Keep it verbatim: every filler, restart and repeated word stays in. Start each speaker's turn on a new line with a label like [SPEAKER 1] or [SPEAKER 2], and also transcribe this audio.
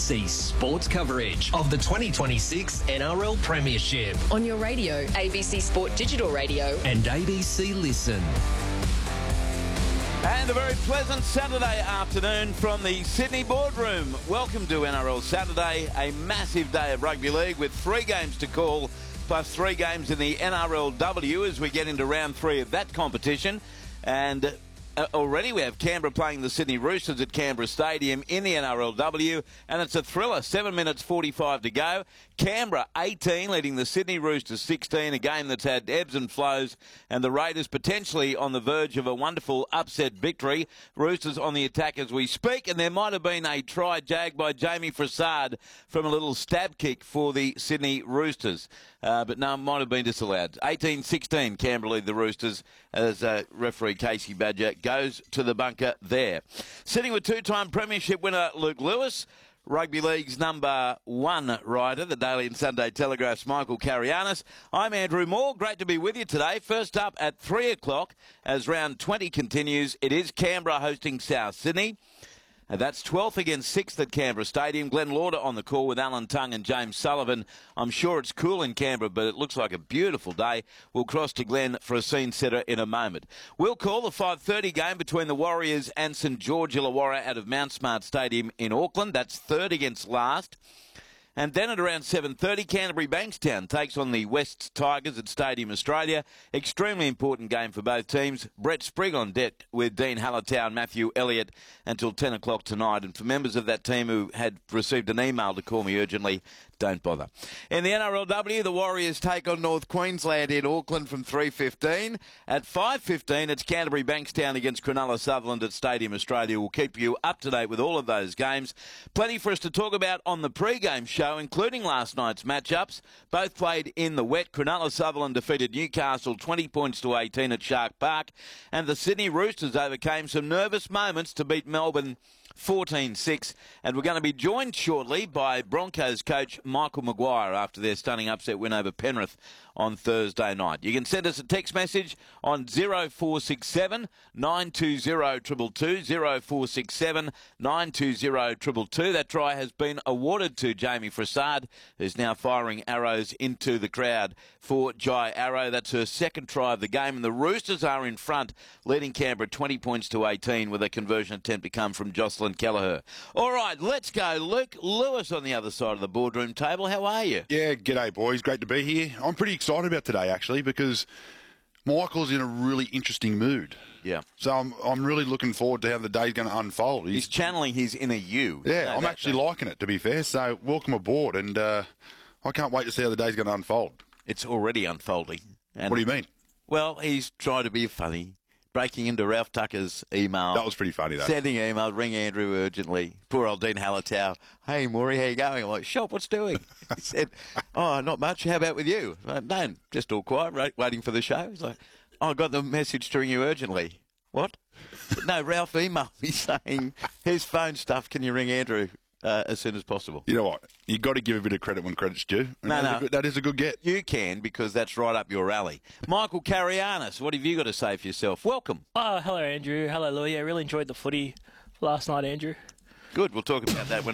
[SPEAKER 1] C sports coverage of the twenty twenty-six N R L Premiership
[SPEAKER 2] on your radio, A B C Sport Digital Radio
[SPEAKER 1] and A B C Listen.
[SPEAKER 3] And a very pleasant Saturday afternoon from the Sydney Boardroom. Welcome to N R L Saturday, a massive day of rugby league with three games to call, plus three games in the N R L W as we get into round three of that competition. And uh, already we have Canberra playing the Sydney Roosters at Canberra Stadium in the N R L W, and it's a thriller. Seven minutes forty-five to go. Canberra eighteen, leading the Sydney Roosters sixteen, a game that's had ebbs and flows, and the Raiders potentially on the verge of a wonderful upset victory. Roosters on the attack as we speak, and there might have been a try jagged by Jamie Frassard from a little stab kick for the Sydney Roosters. Uh, but no, it might have been disallowed. eighteen sixteen, Canberra lead the Roosters as uh, referee Casey Badger goes to the bunker there. Sitting with two-time premiership winner Luke Lewis, Rugby League's number one writer, the Daily and Sunday Telegraph's Michael Carianis. I'm Andrew Moore. Great to be with you today. First up at three o'clock as round twenty continues, it is Canberra hosting South Sydney. And that's twelfth against sixth at Canberra Stadium. Glenn Lauder on the call with Alan Tongue and James Sullivan. I'm sure it's cool in Canberra, but it looks like a beautiful day. We'll cross to Glenn for a scene setter in a moment. We'll call the five thirty game between the Warriors and St George Illawarra out of Mount Smart Stadium in Auckland. That's third against last. And then at around seven thirty, Canterbury Bankstown takes on the West Tigers at Stadium Australia. Extremely important game for both teams. Brett Sprigg on deck with Dean Hallertau and Matthew Elliott until ten o'clock tonight. And for members of that team who had received an email to call me urgently, don't bother. In the N R L W, the Warriors take on North Queensland in Auckland from three fifteen. At five fifteen, it's Canterbury Bankstown against Cronulla Sutherland at Stadium Australia. We'll keep you up to date with all of those games. Plenty for us to talk about on the pre-game show, including last night's matchups. Both played in the wet. Cronulla Sutherland defeated Newcastle twenty points to eighteen at Shark Park, and the Sydney Roosters overcame some nervous moments to beat Melbourne fourteen six, and we're going to be joined shortly by Broncos coach Michael Maguire after their stunning upset win over Penrith on Thursday night. You can send us a text message on zero four six seven, nine two zero, two two two, zero four six seven, nine two zero, two two two. That try has been awarded to Jamie Frassard, who's now firing arrows into the crowd for Jai Arrow. That's her second try of the game, and the Roosters are in front, leading Canberra twenty points to eighteen with a conversion attempt to come from Jocelyn Kelleher. All right, let's go. Luke Lewis on the other side of the boardroom table. How are you?
[SPEAKER 4] Yeah, g'day, boys. Great to be here. I'm pretty excited about today, actually, because Michael's in a really interesting mood.
[SPEAKER 3] Yeah.
[SPEAKER 4] So I'm I'm really looking forward to how the day's going to unfold.
[SPEAKER 3] He's, He's channeling his inner you.
[SPEAKER 4] Yeah,
[SPEAKER 3] no,
[SPEAKER 4] I'm
[SPEAKER 3] that,
[SPEAKER 4] actually
[SPEAKER 3] that.
[SPEAKER 4] liking it, to be fair. So welcome aboard, and uh, I can't wait to see how the day's going to unfold.
[SPEAKER 3] It's already unfolding. And
[SPEAKER 4] what do you mean?
[SPEAKER 3] Well, he's trying to be funny, breaking into Ralph Tucker's email.
[SPEAKER 4] That was pretty funny, though.
[SPEAKER 3] Sending email, ring Andrew urgently. Poor old Dean Hallertau. Hey, Maury, how you going? I'm like, Shop, what's doing? He said, oh, not much. How about with you? I'm like, no, just all quiet, right, waiting for the show. He's like, oh, I got the message to ring you urgently. What? No, Ralph emailed me saying, here's phone stuff. Can you ring Andrew uh, as soon as possible?
[SPEAKER 4] You know what? You've got to give a bit of credit when credit's due. And
[SPEAKER 3] No,
[SPEAKER 4] that
[SPEAKER 3] no.
[SPEAKER 4] Is a good, that is a good get.
[SPEAKER 3] You can, because that's right up your alley. Michael Carianis, what have you got to say for yourself? Welcome.
[SPEAKER 5] Oh, hello, Andrew. Hello, Louis. I really enjoyed the footy last night, Andrew.
[SPEAKER 3] Good. We'll talk about that when